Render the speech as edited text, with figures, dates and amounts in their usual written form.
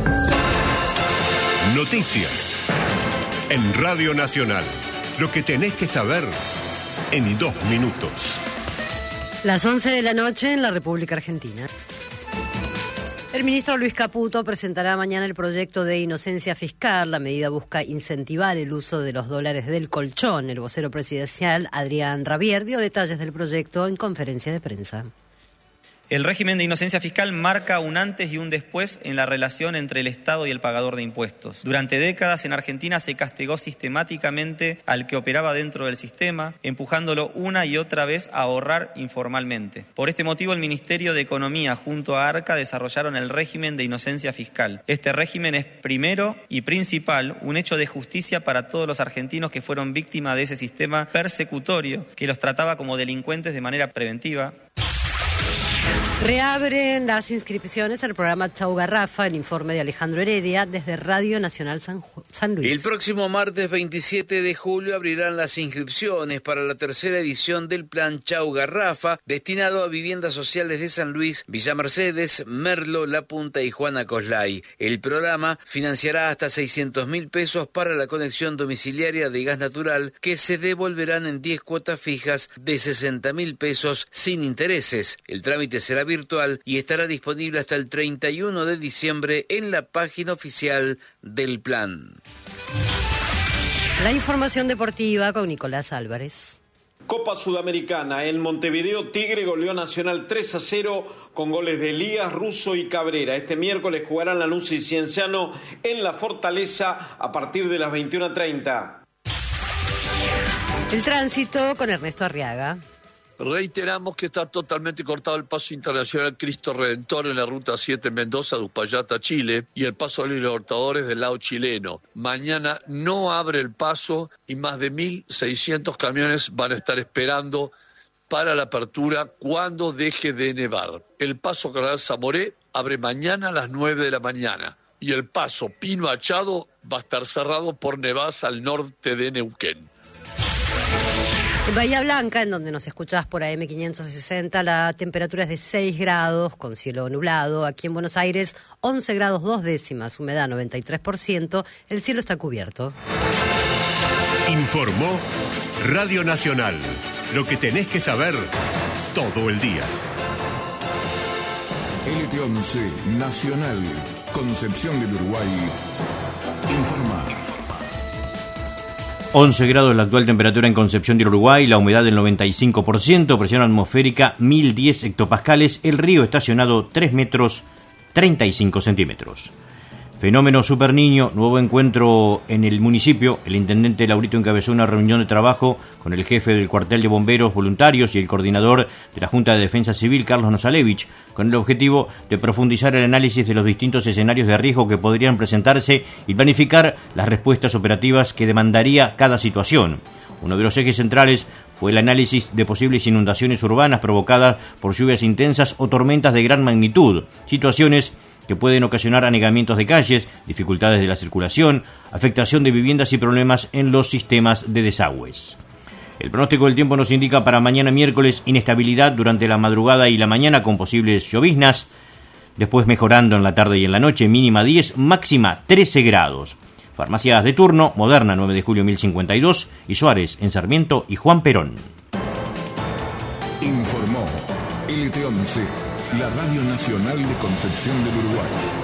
Noticias en Radio Nacional. Lo que tenés que saber en 2 minutos. Las 11 de la noche en la República Argentina. El ministro Luis Caputo presentará mañana el proyecto de inocencia fiscal. La medida busca incentivar el uso de los dólares del colchón. El vocero presidencial, Adrián Rabier, dio detalles del proyecto en conferencia de prensa. El régimen de inocencia fiscal marca un antes y un después en la relación entre el Estado y el pagador de impuestos. Durante décadas en Argentina se castigó sistemáticamente al que operaba dentro del sistema, empujándolo una y otra vez a ahorrar informalmente. Por este motivo, el Ministerio de Economía junto a ARCA desarrollaron el régimen de inocencia fiscal. Este régimen es primero y principal un hecho de justicia para todos los argentinos que fueron víctimas de ese sistema persecutorio que los trataba como delincuentes de manera preventiva. Reabren las inscripciones al programa Chau Garrafa, el informe de Alejandro Heredia desde Radio Nacional San Luis. El próximo martes 27 de julio abrirán las inscripciones para la tercera edición del plan Chau Garrafa, destinado a viviendas sociales de San Luis, Villa Mercedes, Merlo, La Punta y Juana Coslay. El programa financiará hasta 600.000 pesos para la conexión domiciliaria de gas natural, que se devolverán en 10 cuotas fijas de 60.000 pesos sin intereses. El trámite será virtual y estará disponible hasta el 31 de diciembre en la página oficial del plan. La información deportiva con Nicolás Álvarez. Copa Sudamericana, en Montevideo Tigre goleó Nacional 3-0 con goles de Elías, Russo y Cabrera. Este miércoles jugarán Lanús y Cienciano en la Fortaleza a partir de las 21:30. El tránsito con Ernesto Arriaga. Reiteramos que está totalmente cortado el paso internacional Cristo Redentor en la ruta 7 Mendoza de Uspallata, Chile, y el paso a los Libertadores del lado chileno. Mañana no abre el paso y más de 1.600 camiones van a estar esperando para la apertura cuando deje de nevar. El paso Canal Zamoré abre mañana a las 9 de la mañana y el paso Pino Achado va a estar cerrado por nevadas al norte de Neuquén. En Bahía Blanca, en donde nos escuchás por AM 560, la temperatura es de 6 grados con cielo nublado. Aquí en Buenos Aires, 11 grados 2 décimas, humedad 93%, el cielo está cubierto. Informó Radio Nacional. Lo que tenés que saber todo el día. LT11 Nacional, Concepción del Uruguay, informa. 11 grados la actual temperatura en Concepción del Uruguay, la humedad del 95%, presión atmosférica 1010 hectopascales, el río estacionado 3 metros 35 centímetros. Fenómeno Super Niño, nuevo encuentro en el municipio. El intendente Laurito encabezó una reunión de trabajo con el jefe del cuartel de bomberos voluntarios y el coordinador de la Junta de Defensa Civil, Carlos Nosalevich, con el objetivo de profundizar el análisis de los distintos escenarios de riesgo que podrían presentarse y planificar las respuestas operativas que demandaría cada situación. Uno de los ejes centrales fue el análisis de posibles inundaciones urbanas provocadas por lluvias intensas o tormentas de gran magnitud, situaciones que pueden ocasionar anegamientos de calles, dificultades de la circulación, afectación de viviendas y problemas en los sistemas de desagües. El pronóstico del tiempo nos indica para mañana miércoles inestabilidad durante la madrugada y la mañana con posibles lloviznas, después mejorando en la tarde y en la noche, mínima 10, máxima 13 grados. Farmacias de turno, Moderna 9 de julio 1052 y Suárez en Sarmiento y Juan Perón. Informó LT11, la Radio Nacional de Concepción del Uruguay.